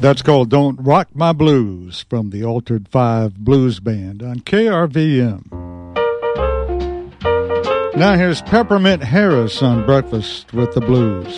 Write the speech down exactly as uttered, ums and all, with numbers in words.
That's called Don't Rock My Blues from the Altered Five Blues Band on K R V M. Now here's Peppermint Harris on Breakfast with the Blues.